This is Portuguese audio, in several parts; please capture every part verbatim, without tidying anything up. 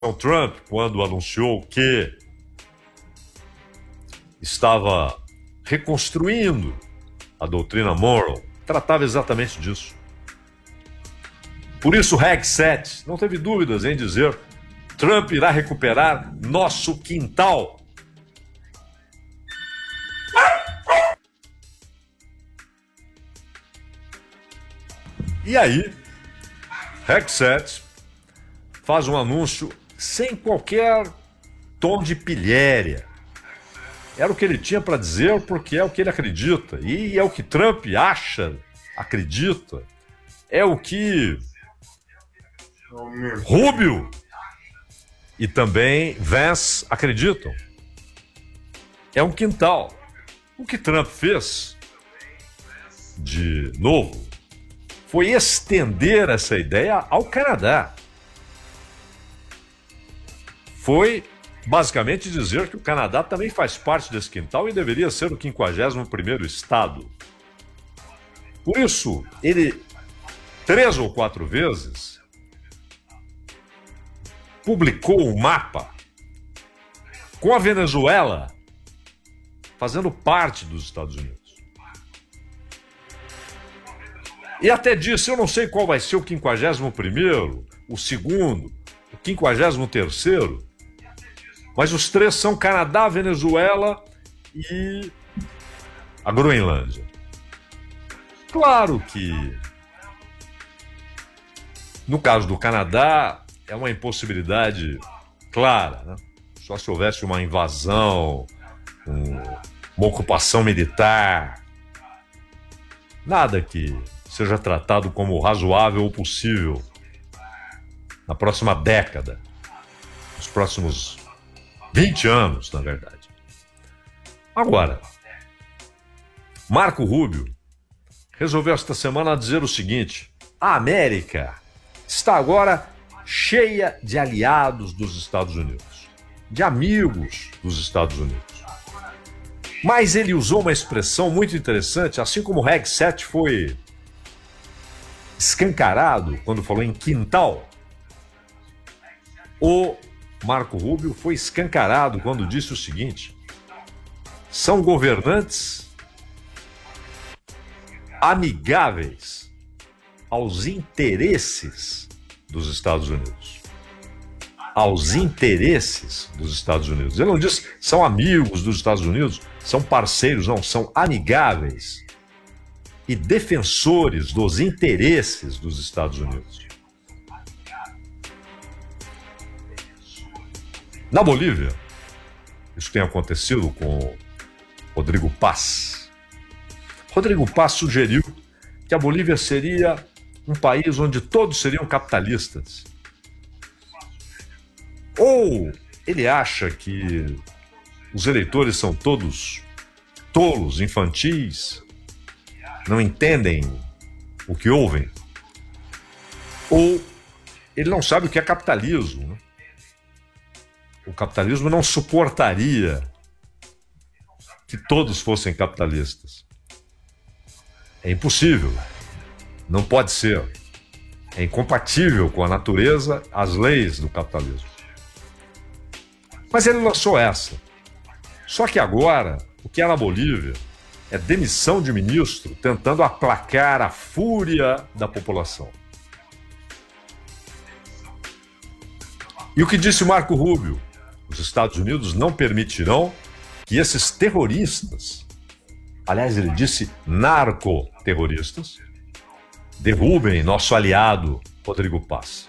Trump, quando anunciou que estava reconstruindo a doutrina Monroe, tratava exatamente disso. Por isso, Reg sete não teve dúvidas em dizer: Trump irá recuperar nosso quintal. E aí, Reg sete faz um anúncio sem qualquer tom de pilhéria. Era o que ele tinha para dizer porque é o que ele acredita. E é o que Trump acha, acredita. É o que Rubio e também Vance acreditam. É um quintal. O que Trump fez, de novo, foi estender essa ideia ao Canadá. Foi basicamente dizer que o Canadá também faz parte desse quintal e deveria ser o quinquagésimo primeiro estado. Por isso, ele, três ou quatro vezes, publicou um mapa com a Venezuela fazendo parte dos Estados Unidos. E até disse: eu não sei qual vai ser o quinquagésimo primeiro, o segundo, o quinquagésimo terceiro, mas os três são Canadá, Venezuela e a Groenlândia. Claro que, no caso do Canadá, é uma impossibilidade clara, né? Só se houvesse uma invasão, um, uma ocupação militar. Nada que seja tratado como razoável ou possível na próxima década, nos próximos vinte anos, na verdade. Agora, Marco Rubio resolveu esta semana dizer o seguinte: a América está agora cheia de aliados dos Estados Unidos, de amigos dos Estados Unidos. Mas ele usou uma expressão muito interessante, assim como o Reg sete foi escancarado quando falou em quintal. O Marco Rubio foi escancarado quando disse o seguinte: são governantes amigáveis aos interesses dos Estados Unidos. Aos interesses dos Estados Unidos. Ele não disse são amigos dos Estados Unidos, são parceiros, não, são amigáveis e defensores dos interesses dos Estados Unidos. Na Bolívia, isso tem acontecido com Rodrigo Paz. Rodrigo Paz sugeriu que a Bolívia seria um país onde todos seriam capitalistas. Ou ele acha que os eleitores são todos tolos, infantis, não entendem o que ouvem. Ou ele não sabe o que é capitalismo, né? O capitalismo não suportaria que todos fossem capitalistas. É impossível. Não pode ser. É incompatível com a natureza, as leis do capitalismo. Mas ele lançou essa. Só que agora, o que há na Bolívia é demissão de ministro tentando aplacar a fúria da população. E o que disse Marco Rubio? Os Estados Unidos não permitirão que esses terroristas, aliás, ele disse narcoterroristas, derrubem nosso aliado Rodrigo Paz.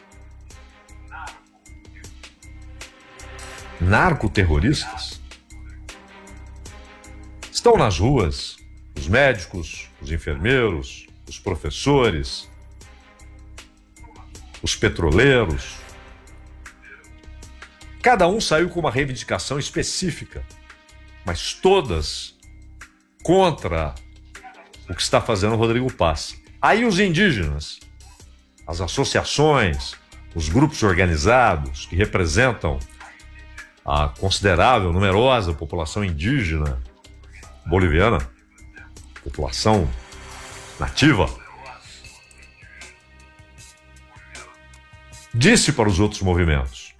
Narcoterroristas? Estão nas ruas os médicos, os enfermeiros, os professores, os petroleiros. Cada um saiu com uma reivindicação específica, mas todas contra o que está fazendo o Rodrigo Paz. Aí os indígenas, as associações, os grupos organizados que representam a considerável, numerosa população indígena boliviana, população nativa, disse para os outros movimentos: